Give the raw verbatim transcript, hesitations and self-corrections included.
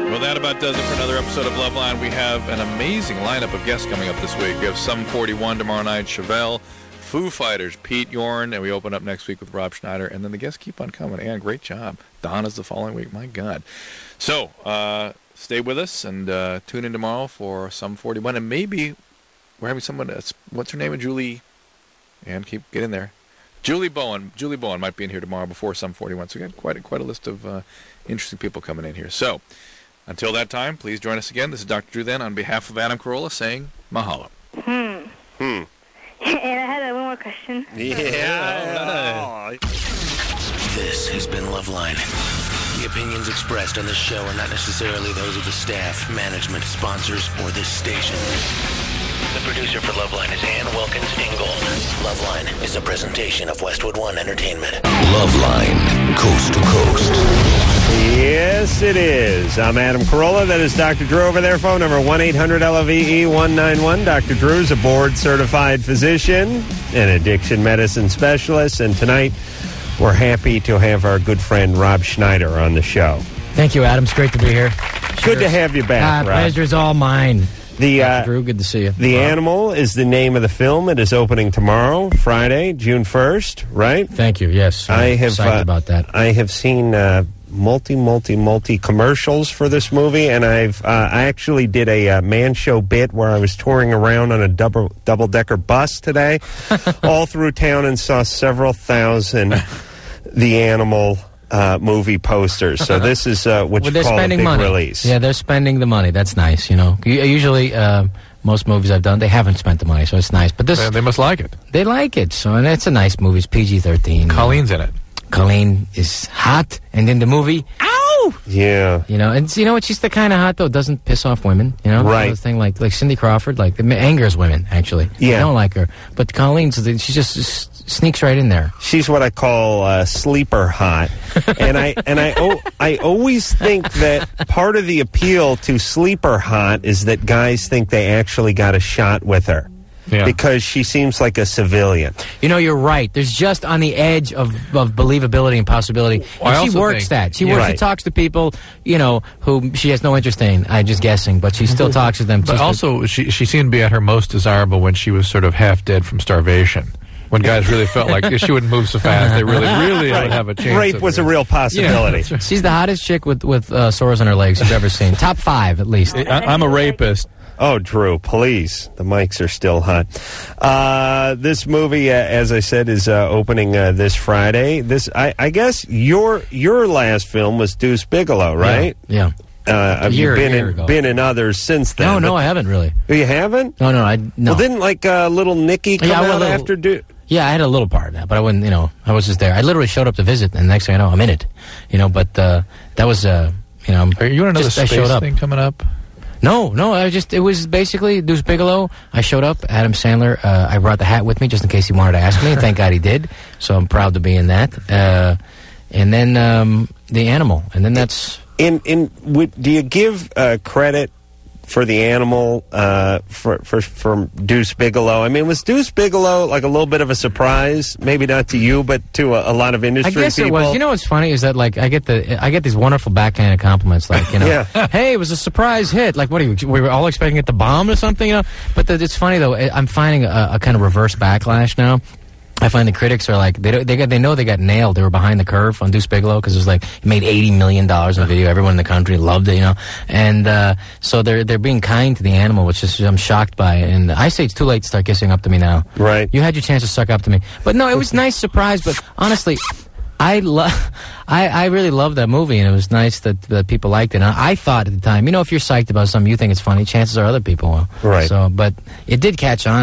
Well, that about does it for another episode of Loveline. We have an amazing lineup of guests coming up this week. We have Sum forty-one tomorrow night, Chevelle, Foo Fighters, Pete Yorn, and we open up next week with Rob Schneider. And then the guests keep on coming. And great job. Donna's the following week. My God. So, uh, stay with us and uh, tune in tomorrow for Sum forty-one. And maybe we're having someone, uh, what's her name? Julie, and keep, get in there. Julie Bowen. Julie Bowen might be in here tomorrow before Sum forty-one. So we got quite a, quite a list of uh, interesting people coming in here. So, until that time, please join us again. This is Doctor Drew then, on behalf of Adam Carolla, saying mahalo. Hmm. Hmm. And I had uh, one more question. Yeah. Right. This has been Loveline. The opinions expressed on this show are not necessarily those of the staff, management, sponsors, or this station. The producer for Loveline is Ann Wilkins Ingold. Loveline is a presentation of Westwood One Entertainment. Loveline, coast to coast. Yes, it is. I'm Adam Carolla. That is Doctor Drew over there. Phone number one eight hundred L V E one nine one. Doctor Drew's a board-certified physician and addiction medicine specialist. And tonight, we're happy to have our good friend Rob Schneider on the show. Thank you, Adam. It's great to be here. Good to have you back, uh, Rob. Pleasure's all mine. The, uh, Drew, good to see you. The Animal is the name of the film. It is opening tomorrow, Friday, June first, right? Thank you, yes. I'm I have, excited uh, about that. I have seen uh, multi, multi, multi commercials for this movie, and I've uh, I actually did a uh, man show bit where I was touring around on a double, double-decker bus today, all through town, and saw several thousand The Animal Uh, movie posters. So this is uh, what well, you call a big money. release. Yeah, they're spending the money. That's nice, you know. Usually, uh, most movies I've done, they haven't spent the money, so it's nice. But this, They, they must like it. they like it, so and it's a nice movie. It's P G thirteen. Colleen's in it. Colleen is hot, and in the movie, ow! Yeah. You know, and you know what? She's the kind of hot though doesn't piss off women. You know, Right. The thing like like Cindy Crawford, like it angers women. Actually, Yeah. I don't like her, but Colleen's she just s- sneaks right in there. She's what I call uh, sleeper hot, and I and I oh, I always think that part of the appeal to sleeper hot is that guys think they actually got a shot with her. Yeah. Because she seems like a civilian. You know, you're right. There's just on the edge of, of believability and possibility. Well, I And she also works think- that. She Yeah. works. Right. She talks to people, you know, who she has no interest in. I'm just guessing, but she still talks to them. But just to- also, she, she seemed to be at her most desirable when she was sort of half dead from starvation. When guys really felt like if she wouldn't move so fast, they really, really would have a chance. Rape of was a her. real possibility. Yeah, she's the hottest chick with with uh, sores on her legs you've ever seen. Top five, at least. I, I'm a rapist. Oh, Drew, please. The mics are still hot. Uh, this movie, uh, as I said, is uh, opening uh, this Friday. This, I, I guess, your your last film was Deuce Bigelow, right? Yeah. Uh, have year- you been year in ago. been in others since then? No, no, but- I haven't really. Oh, you haven't? No, no, I no. Well, didn't like uh, little Nicky come Yeah, well, out little- after Deuce? Yeah, I had a little part of that, but I wouldn't, you know, I was just there. I literally showed up to visit, and the next thing I know, I'm in it. You know, but uh, that was, uh, you know, Are you on another just, I showed space up. thing coming up? No, no, I just, it was basically Deuce Bigelow. I showed up, Adam Sandler. Uh, I brought the hat with me just in case he wanted to ask me, and thank God he did. So I'm proud to be in that. Uh, and then um, The Animal, and then that's... In in would, do you give uh, credit for The Animal uh, for for for Deuce Bigelow? I mean, was Deuce Bigelow like a little bit of a surprise? Maybe not to you, but to a, a lot of industry I guess people. it was. You know what's funny is that like I get the I get these wonderful backhanded compliments like you know, Yeah. hey, it was a surprise hit. Like what are you? We were all expecting it to bomb or something, you know. But the, it's funny though. I'm finding a, a kind of reverse backlash now. I find the critics are like they don't, they got they know they got nailed. They were behind the curve on Deuce Bigelow because it was like it made eighty million dollars in a video. Everyone in the country loved it, you know. And uh, so they're they're being kind to The Animal, which is I'm shocked by. And I say it's too late to start kissing up to me now. Right. You had your chance to suck up to me, but no, it was a nice surprise. But honestly, I love, I, I really loved that movie, and it was nice that, that people liked it. And I, I thought at the time, you know, if you're psyched about something, you think it's funny, chances are other people will. Right. So, but it did catch on.